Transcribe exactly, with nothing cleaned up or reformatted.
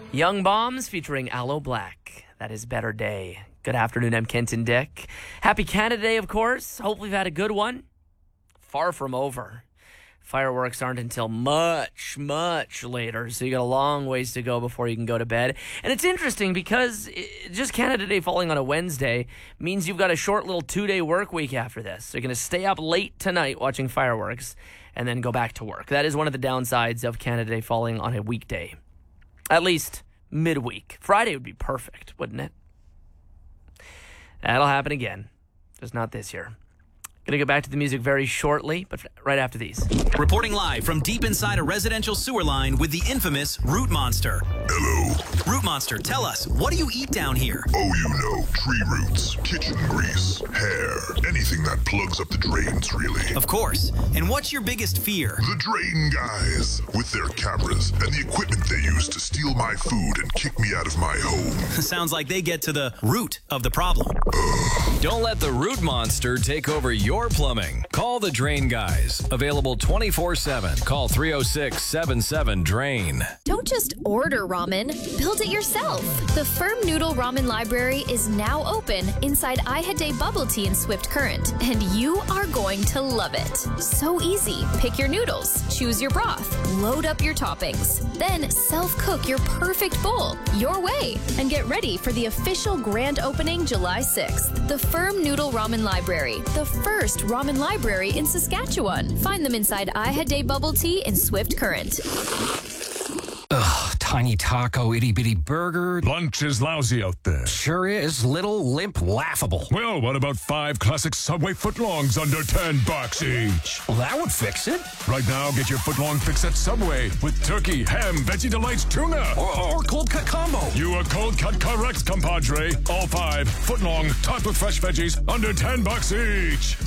Young Bombs featuring Aloe Black. That is Better Day. Good afternoon, I'm Kenton Dick. Happy Canada Day, of course. Hopefully you've had a good one. Far from over. Fireworks aren't until much, much later, so you got a long ways to go before you can go to bed. And it's interesting because it, just Canada Day falling on a Wednesday means you've got a short little two-day work week after this. So you're going to stay up late tonight watching fireworks and then go back to work. That is one of the downsides of Canada Day falling on a weekday. At least midweek. Friday would be perfect, wouldn't it? That'll happen again. Just not this year. Gonna go back to the music very shortly, but right after these. Reporting live from deep inside a residential sewer line with the infamous Root Monster. Hello. Root Monster, tell us, what do you eat down here? Oh, you know, tree roots, kitchen grease, hair, anything that plugs up the drains, really. Of course. And what's your biggest fear? The drain guys, with their cameras and the equipment they use to steal my food and kick me out of my home. Sounds like they get to the root of the problem. Don't let the Root Monster take over your plumbing. Call the Drain Guys. Available twenty-four seven. Call three oh six, seven seven, drain. Don't just order ramen, build it yourself. The Firm Noodle Ramen Library is now open inside I Had Day Bubble Tea in Swift Current, and you are going to love it. So easy. Pick your noodles, choose your broth, load up your toppings, then self-cook your perfect bowl your way, and get ready for the official grand opening July sixth. The Firm Noodle Ramen Library, the first ramen library in Saskatchewan. Find them inside I Had Day Bubble Tea in Swift Current. Ugh, tiny taco, itty bitty burger. Lunch is lousy out there. Sure is. Little, limp, laughable. Well, what about five classic Subway footlongs under ten bucks each? Well, that would fix it. Right now, get your footlong fix at Subway with turkey, ham, veggie delights, tuna. Or, or cold cut combo. You are cold cut correct, compadre. All five footlong, topped with fresh veggies, under ten bucks each.